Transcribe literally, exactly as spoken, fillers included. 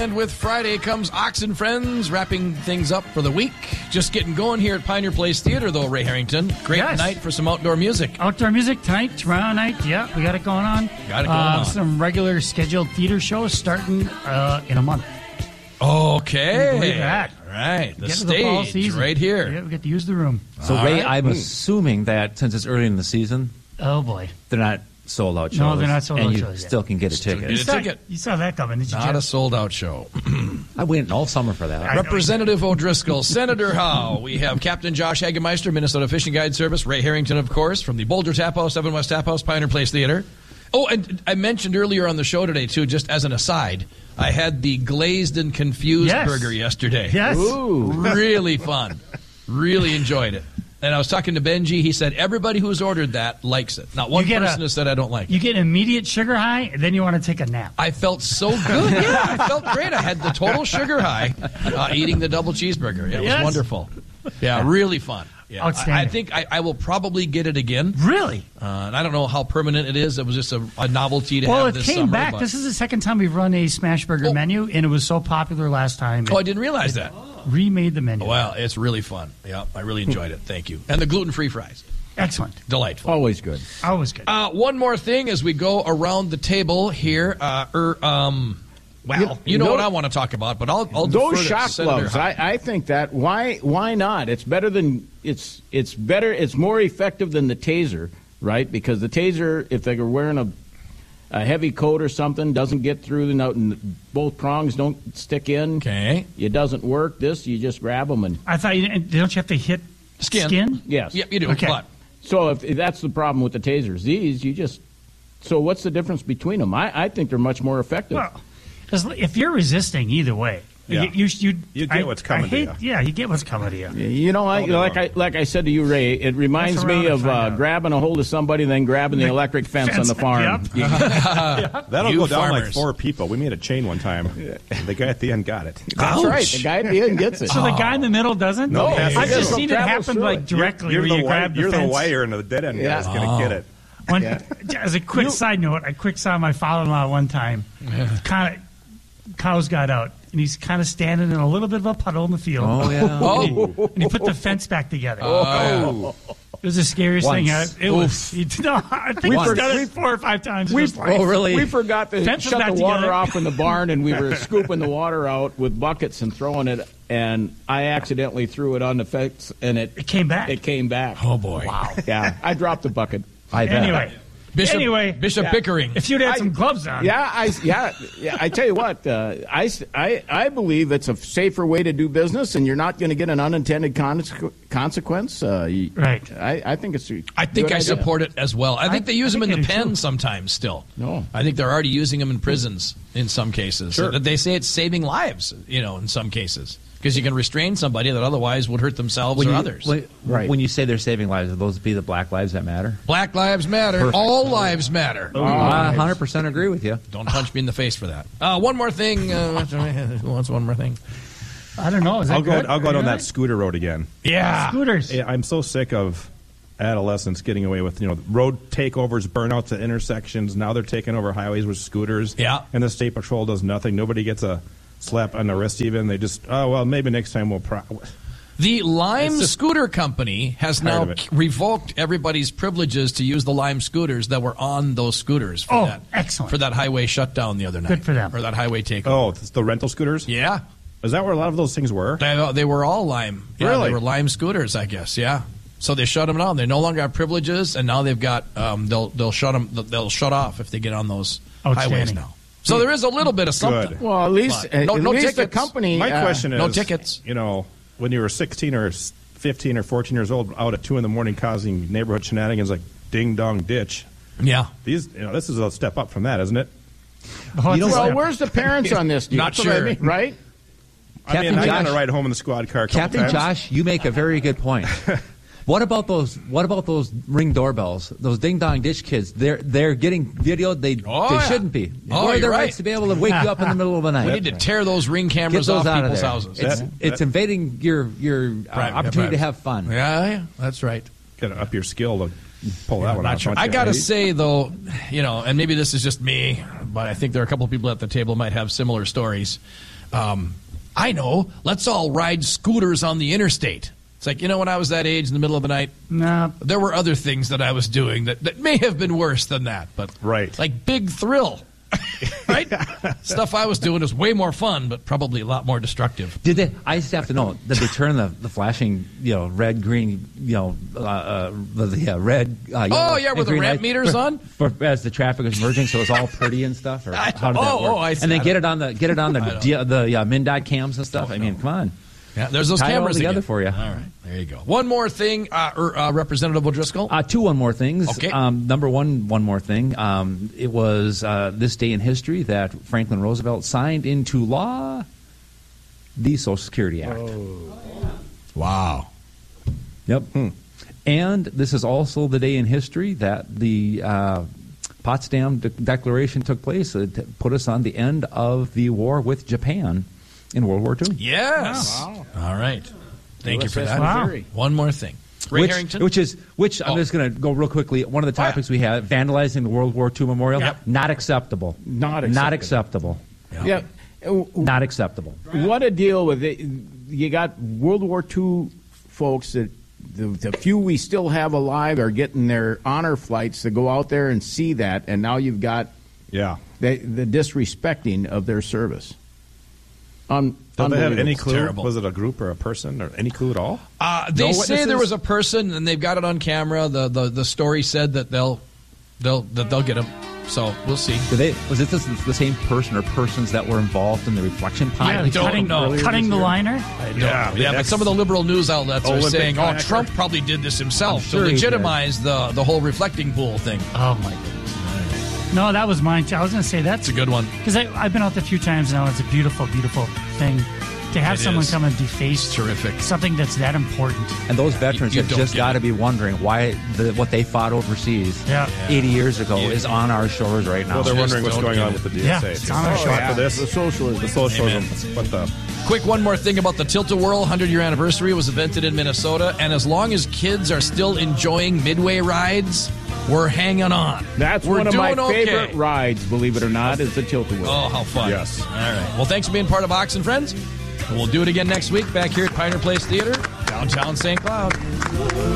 And with Friday comes Ox and Friends, wrapping things up for the week. Just getting going here at Pioneer Place Theater, though, Ray Harrington. Great Yes. night for some outdoor music. Outdoor music tonight, tomorrow night. Yeah, we got it going on. Got it going uh, on. Some regular scheduled theater shows starting uh, in a month. Okay. Can you believe that? All right. The Get to the fall stage season. right here. Yeah, we get to use the room. So, All Ray, right. I'm assuming that since it's early in the season, Oh, boy. they're not sold out shows. No, they're not sold and out you shows yet. still can get a Still ticket. get You a saw, ticket. you saw that coming, didn't you, Not a Jeff? sold-out show. I waited all summer for that. I know. Representative O'Driscoll, Senator Howe. We have Captain Josh Hagemeister, Minnesota Fishing Guide Service. Ray Harrington, of course, from the Boulder Tap House, Seven West Tap House, Pioneer Place Theater. Oh, and I mentioned earlier on the show today, too, just as an aside, I had the glazed and confused Yes. burger yesterday. Yes. Really fun. Really enjoyed it. And I was talking to Benji. He said everybody who's ordered that likes it. Not one You get person a- has said I don't like it. You get immediate sugar high, and then you want to take a nap. I felt so good. Yeah, I felt great. I had the total sugar high uh, eating the double cheeseburger. It Yes. was wonderful. Yeah, really fun. Yeah. Outstanding. I, I think I, I will probably get it again. Really? Uh, and I don't know how permanent it is. It was just a, a novelty to Well, have it this came summer. back. but- This is the second time we've run a smash burger Oh. menu, and it was so popular last time. oh, I It didn't realize that. remade the menu. Well, it's really fun. Yeah, I really enjoyed it. Thank you. And the gluten-free fries. Excellent. Delightful. Always good. Always good. Uh, one more thing as we go around the table here. Uh, er, um, well, you, You- know no- what I want to talk about, but I'll, I'll Those defer to shock Senator gloves, Howe. I, I think that why why not? It's better than it's it's better. It's more effective than the taser, right? Because the taser, if they were wearing a a heavy coat or something, doesn't get through the note, and both prongs don't stick in. Okay. It doesn't work. This you just grab them and I thought you didn't, don't you have to hit Skin. skin? yes. Yep, you do. Okay. But So if, if that's the problem with the tasers, these you just. So what's the difference between them? I, I think they're much more effective. Well, as- if you're resisting either way, Yeah. you, you, you, You get I- what's coming I to hate, you. Yeah, you get what's coming to you. You know, I, All day like long. I like I said to you, Ray. It reminds Mess around me and of find uh, out. grabbing a hold of somebody, then grabbing the electric fence, on the farm. Yep. That'll You go down farmers. like four people. We made a chain one time. The guy at the end got it. That's Ouch. right. The guy at the end gets it. So the guy in the middle doesn't? No, I've he just doesn't. seen it Travels happen through like it. directly You're, where the, you wi- grab the you're the fence. wire, and the dead end Yeah. guy's going to get it. One, Yeah. As a quick side note, I quick saw my father-in-law one time. Kind of cows got out, and he's kind of standing in a little bit of a puddle in the field. Oh, yeah. oh, And he put the fence back together. oh, It was the scariest thing. I, Once. it was. He, no, I think he's Once. done it four or five times. in We, his life. Oh, really? we forgot to Fence was shut back the water together. off in the barn, and we were scooping the water out with buckets and throwing it, and I accidentally threw it on the fence, and it It came back. It came back. oh boy. Wow. Yeah, I dropped the bucket. I bet. Anyway, Bishop, anyway, Bishop Yeah. Pickering. if you'd had I- some gloves on, Yeah, I yeah, yeah. I tell you what, uh, I, I I believe it's a safer way to do business, and you're not going to get an unintended con- consequence. Uh, you- Right. I, I think it's. A I think good I idea. support it as well. I think I- they use I them in think the I do pen too. sometimes still. No. I think they're already using them in prisons in some cases. Sure. They say it's saving lives, you know, in some cases. Because you can restrain somebody that otherwise would hurt themselves When or you, others. when, Right. when you say they're saving lives, would those be the black lives that matter? Black lives matter. All lives matter. I one hundred percent agree with you. Don't punch me in the face for that. Uh, one more thing. Uh, who wants one more thing? I don't know. Is that I'll go. good? I'll go Are down you that right? scooter road again. Yeah. Scooters. Yeah, I'm so sick of adolescents getting away with, you know, road takeovers, burnouts at intersections. Now they're taking over highways with scooters. Yeah. And the state patrol does nothing. Nobody gets a slap on the wrist even. They just, oh, well, maybe next time we'll... Pro- The Lime It's just- Scooter Company has Tired now of it. revoked everybody's privileges to use the Lime scooters that were on those scooters for Oh, that excellent. for that highway shutdown the other night. Good for them. Or that highway takeover. oh, it's the rental scooters? Yeah. Is that where a lot of those things were? They, they were all Lime. Yeah, Really? They were Lime scooters, I guess. Yeah. So they shut them down. They no longer have privileges, and now they've got um, they'll they'll shut them. They'll shut off if they get on those highways Outstanding. now. So there is a little bit of something. Good. Well, at least But no- at no least the tickets. company. My uh, question is, no tickets. You know, when you were sixteen or fifteen or fourteen years old, out at two in the morning causing neighborhood shenanigans like ding dong ditch. Yeah. These, you know, this is a step up from that, isn't it? Oh, You it's know a- Well, where's the parents on this? Dude? Not That's what I sure. mean, right? I mean, Captain I got Josh- to ride home in the squad car. A couple Captain times. Josh, you make a very good point. What about those? What about those Ring doorbells? Those ding dong ditch kids? They're they're getting videoed. They Oh, they yeah. shouldn't be. Oh, what are you're their right. rights to be able to wake you up in the middle of the night? We need to tear those ring Get cameras those off out of people's there. houses. It's, That- it's that- invading your your uh, Right, yeah, opportunity to right. have fun. Yeah, yeah, that's right. Got to up your skill to pull that one Not off. sure. don't I you? gotta say though, you know, and maybe this is just me, but I think there are a couple of people at the table might have similar stories. Um, I know. Let's all ride scooters on the interstate. It's like, you know, when I was that age in the middle of the night, No. there were other things that I was doing that, that may have been worse than that. But Right. like big thrill, right? Stuff I was doing was way more fun, but probably a lot more destructive. Did they? I just have to know. Did they turn the, the flashing, you know, red, green, you know, uh, uh, the, the uh, red? Uh, yellow, Oh, yeah, and with the green ramp lights meters for, on? for, as the traffic was merging, so it was all pretty and stuff. Or I- how did that oh, work? oh, I see. and then I get don't- it on the get it on the I don't- the, the uh, MnDOT cams and stuff. I mean, come on. Yeah, there's those Tie it all cameras together again. for you. All right, there you go. One more thing, uh, er, uh, Representative O'Driscoll. Uh, two one more things. Okay. Um, number one, one more thing. Um, it was uh, this day in history that Franklin Roosevelt signed into law the Social Security Act. Wow. Yep. And this is also the day in history that the uh, Potsdam De- Declaration took place. It put us on the end of the war with Japan in World War Two. Yes. Wow. All right. Thank you for U S S that. Wow. Missouri. One more thing. Ray Which, Harrington. which is which I'm Oh. just going to go real quickly. One of the Oh, yeah. topics we have, vandalizing the World War Two memorial, Yep. not acceptable. Not Not acceptable. acceptable. Yeah. Uh, Not acceptable. What a deal with it. You got World War Two folks that the, the few we still have alive are getting their honor flights to go out there and see that, and now you've got Yeah. the, the disrespecting of their service. Un, Don't they have any unbelievable. clue? Terrible. Was it a group or a person or any clue at all? Uh, they No say there witnesses? was a person, and they've got it on camera. The the, the story said that they'll they'll that they'll get him. So we'll see. Did they, was it this, the same person or persons that were involved in the reflection I pilot? don't cutting, know. cutting the liner. I don't Yeah, know. the yeah, but ex- some of the liberal news outlets are Olympic saying, "Oh, kayaker. Trump probably did this himself I'm sure to he did. legitimize the the whole reflecting pool thing." Oh my goodness. No, that was mine too. I was going to say that's It's a good one. because I've been out there a few times now. It's a beautiful, beautiful thing to have It someone is. come and deface It's terrific. something that's that important. And those veterans you have don't just get got to it. be wondering why the, what they fought overseas Yeah. eighty years ago Yeah. is on our shores right now. Well, they're Just wondering what's don't going get on it. with the D Yeah, S A. it's on our Oh, show. after this, The socialism. the socialism. What the? Quick, one more thing about the Tilt-A-Whirl one hundred year anniversary was invented in Minnesota, and as long as kids are still enjoying Midway rides, we're hanging on. That's we're one of my doing okay. favorite rides, believe it or not, is the Tilt-A-Whirl. Oh, how fun. Yes. All right. Well, thanks for being part of Ox and Friends. And we'll do it again next week back here at Pioneer Place Theater, downtown Saint Cloud.